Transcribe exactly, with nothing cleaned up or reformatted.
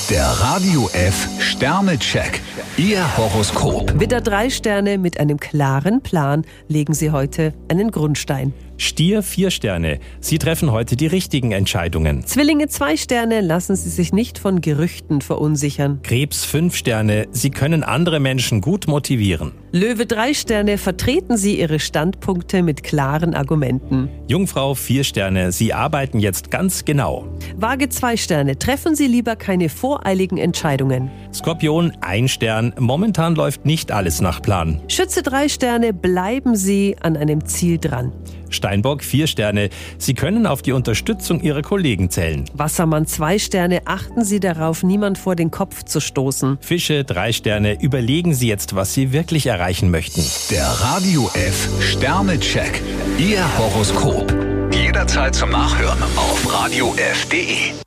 Der Radio F Sternecheck. Ihr Horoskop. Widder drei Sterne, mit einem klaren Plan legen Sie heute einen Grundstein. Stier vier Sterne. Sie treffen heute die richtigen Entscheidungen. Zwillinge zwei Sterne, lassen Sie sich nicht von Gerüchten verunsichern. Krebs fünf Sterne. Sie können andere Menschen gut motivieren. Löwe drei Sterne, vertreten Sie Ihre Standpunkte mit klaren Argumenten. Jungfrau vier Sterne. Sie arbeiten jetzt ganz genau. Waage zwei Sterne, treffen Sie lieber keine voreiligen Entscheidungen. Skorpion ein Stern. Momentan läuft nicht alles nach Plan. Schütze drei Sterne, bleiben Sie an einem Ziel dran. Steinbock vier Sterne. Sie können auf die Unterstützung Ihrer Kollegen zählen. Wassermann zwei Sterne, achten Sie darauf, niemand vor den Kopf zu stoßen. Fische drei Sterne. Überlegen Sie jetzt, was Sie wirklich erreichen möchten. Der Radio F Sternecheck. Ihr Horoskop. Jederzeit zum Nachhören auf radio f punkt de.